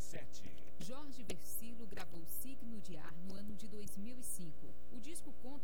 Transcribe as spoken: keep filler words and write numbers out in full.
sete. Jorge Versilo gravou Signo de Ar no ano de dois mil e cinco. O disco conta